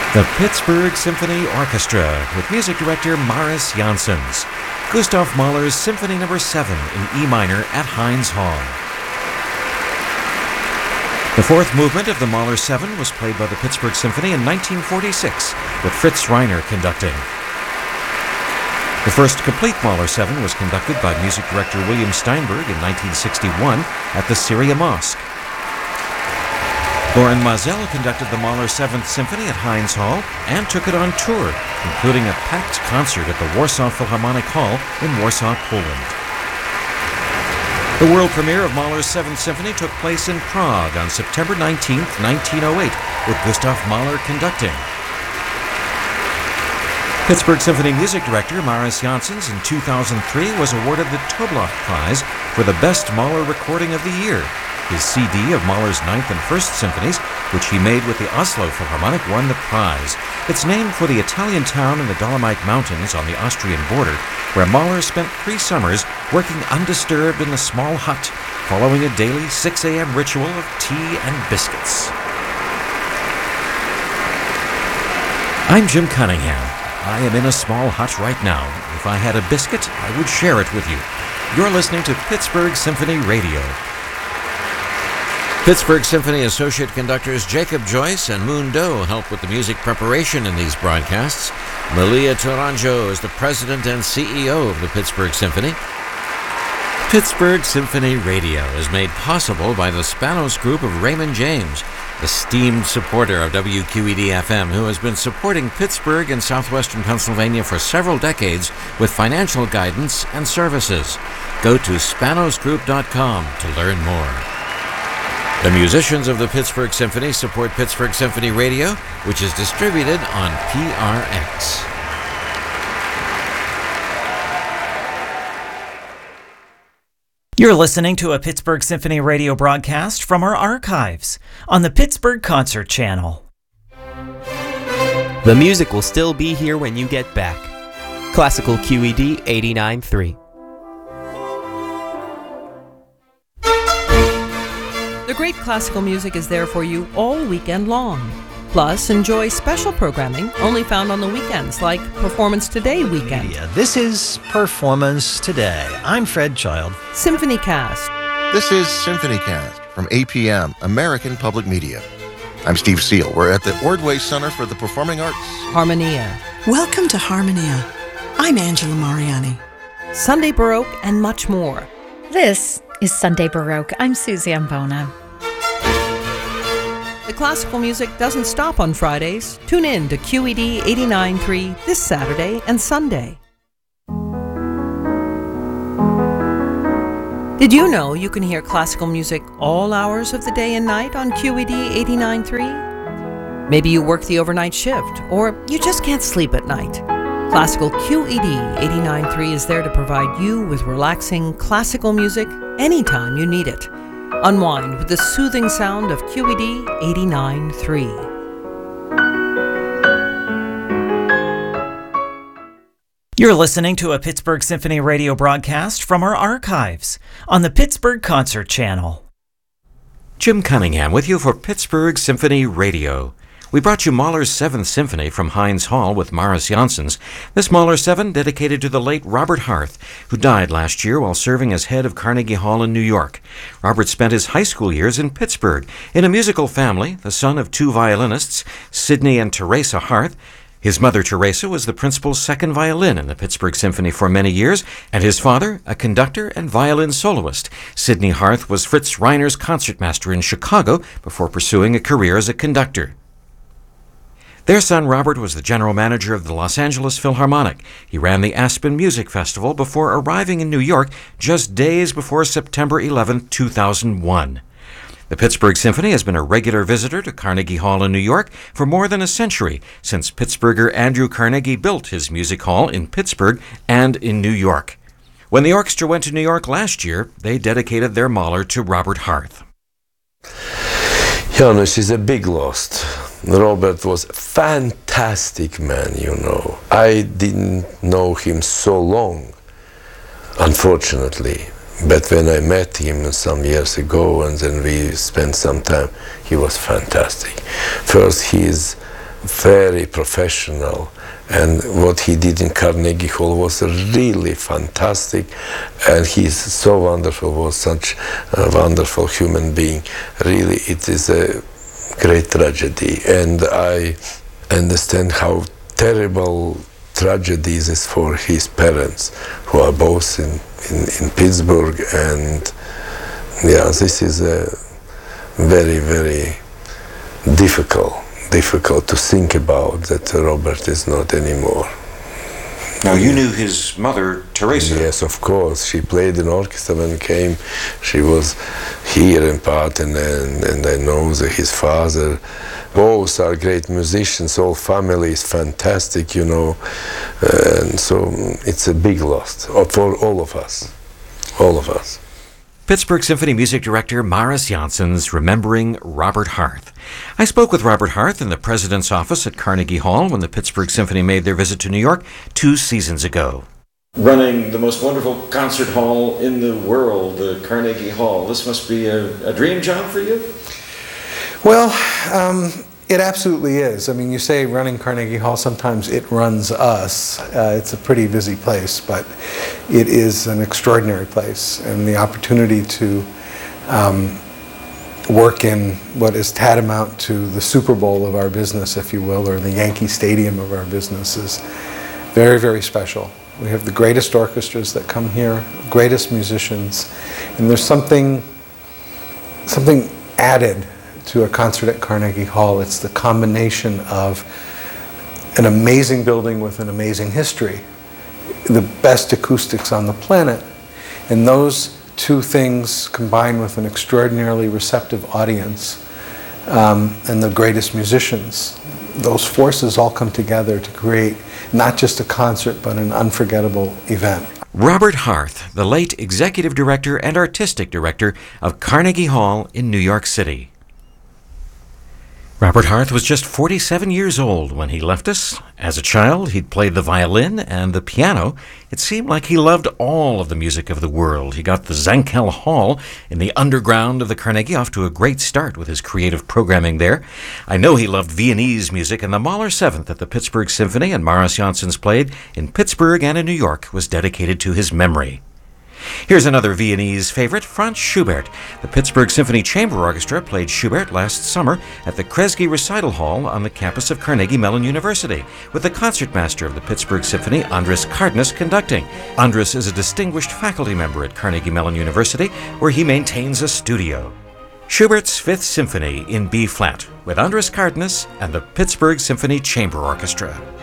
The Pittsburgh Symphony Orchestra with music director Maris Janssens. Gustav Mahler's Symphony No. 7 in E minor at Heinz Hall. The fourth movement of the Mahler 7 was played by the Pittsburgh Symphony in 1946 with Fritz Reiner conducting. The first complete Mahler 7 was conducted by music director William Steinberg in 1961 at the Syria Mosque. Loren Maazel conducted the Mahler 7th Symphony at Heinz Hall and took it on tour, including a packed concert at the Warsaw Philharmonic Hall in Warsaw, Poland. The world premiere of Mahler's 7th Symphony took place in Prague on September 19, 1908, with Gustav Mahler conducting. Pittsburgh Symphony music director Maris Janssens in 2003 was awarded the Toblach Prize for the best Mahler recording of the year. His CD of Mahler's 9th and 1st Symphonies, which he made with the Oslo Philharmonic, won the prize. It's named for the Italian town in the Dolomite Mountains on the Austrian border, where Mahler spent 3 summers working undisturbed in a small hut, following a daily 6 a.m. ritual of tea and biscuits. I'm Jim Cunningham. I am in a small hut right now. If I had a biscuit, I would share it with you. You're listening to Pittsburgh Symphony Radio. Pittsburgh Symphony Associate Conductors Jacob Joyce and Moon Doe help with the music preparation in these broadcasts. Malia Tourangeau is the president and CEO of the Pittsburgh Symphony. Pittsburgh Symphony Radio is made possible by the Spanos Group of Raymond James, esteemed supporter of WQED-FM, who has been supporting Pittsburgh and southwestern Pennsylvania for several decades with financial guidance and services. Go to spanosgroup.com to learn more. The musicians of the Pittsburgh Symphony support Pittsburgh Symphony Radio, which is distributed on PRX. You're listening to a Pittsburgh Symphony Radio broadcast from our archives on the Pittsburgh Concert Channel. The music will still be here when you get back. Classical QED 89.3. The great classical music is there for you all weekend long. Plus, enjoy special programming only found on the weekends, like Performance Today weekend. This is Performance Today. I'm Fred Child. Symphony Cast. This is Symphony Cast from APM, American Public Media. I'm Steve Seal. We're at the Ordway Center for the Performing Arts. Harmonia. Welcome to Harmonia. I'm Angela Mariani. Sunday Baroque and much more. This is Sunday Baroque. I'm Susie Ambona. The classical music doesn't stop on Fridays. Tune in to QED 89.3 this Saturday and Sunday. Did you know you can hear classical music all hours of the day and night on QED 89.3? Maybe you work the overnight shift, or you just can't sleep at night. Classical QED 89.3 is there to provide you with relaxing classical music anytime you need it. Unwind with the soothing sound of QED 89.3. You're listening to a Pittsburgh Symphony Radio broadcast from our archives on the Pittsburgh Concert Channel. Jim Cunningham with you for Pittsburgh Symphony Radio. We brought you Mahler's 7th Symphony from Heinz Hall with Maris Janssens. This Mahler 7 dedicated to the late Robert Harth, who died last year while serving as head of Carnegie Hall in New York. Robert spent his high school years in Pittsburgh. In a musical family, the son of 2 violinists, Sidney and Teresa Harth, his mother, Teresa, was the principal's second violin in the Pittsburgh Symphony for many years, and his father, a conductor and violin soloist. Sidney Harth was Fritz Reiner's concertmaster in Chicago before pursuing a career as a conductor. Their son Robert was the general manager of the Los Angeles Philharmonic. He ran the Aspen Music Festival before arriving in New York just days before September 11, 2001. The Pittsburgh Symphony has been a regular visitor to Carnegie Hall in New York for more than a century, since Pittsburgher Andrew Carnegie built his music hall in Pittsburgh and in New York. When the orchestra went to New York last year, they dedicated their Mahler to Robert Harth. Janusz is a big loss. Robert was a fantastic man, you know. I didn't know him so long, unfortunately. But when I met him some years ago and then we spent some time, he was fantastic. First, he is very professional, and what he did in Carnegie Hall was really fantastic, and he's so wonderful, was such a wonderful human being. Really, it is a great tragedy, and I understand how terrible tragedy is for his parents, who are both in Pittsburgh, and yeah, this is a very, very difficult to think about, that Robert is not anymore. Now, you knew his mother, Teresa. Yes, of course. She played in orchestra when he came. She was here in Parton, and I know that his father. Both are great musicians. All family is fantastic, you know. And so it's a big loss for all of us. All of us. Pittsburgh Symphony Music Director Maris Janssens remembering Robert Harth. I spoke with Robert Harth in the president's office at Carnegie Hall when the Pittsburgh Symphony made their visit to New York 2 seasons ago. Running the most wonderful concert hall in the world, the Carnegie Hall. This must be a dream job for you? Well, it absolutely is. I mean, you say running Carnegie Hall, sometimes it runs us. It's a pretty busy place, but it is an extraordinary place. And the opportunity to work in what is tantamount to the Super Bowl of our business, if you will, or the Yankee Stadium of our business is very, very special. We have the greatest orchestras that come here, greatest musicians, and there's something added to a concert at Carnegie Hall. It's the combination of an amazing building with an amazing history, the best acoustics on the planet, and those two things combined with an extraordinarily receptive audience and the greatest musicians. Those forces all come together to create not just a concert, but an unforgettable event. Robert Harth, the late executive director and artistic director of Carnegie Hall in New York City. Robert Harth was just 47 years old when he left us. As a child, he'd played the violin and the piano. It seemed like he loved all of the music of the world. He got the Zankel Hall in the underground of the Carnegie off to a great start with his creative programming there. I know he loved Viennese music, and the Mahler 7th that the Pittsburgh Symphony and Maris Janssens played in Pittsburgh and in New York was dedicated to his memory. Here's another Viennese favorite, Franz Schubert. The Pittsburgh Symphony Chamber Orchestra played Schubert last summer at the Kresge Recital Hall on the campus of Carnegie Mellon University, with the concertmaster of the Pittsburgh Symphony, Andris Kardnas, conducting. Andris is a distinguished faculty member at Carnegie Mellon University, where he maintains a studio. Schubert's Fifth Symphony in B-flat, with Andris Kardnas and the Pittsburgh Symphony Chamber Orchestra.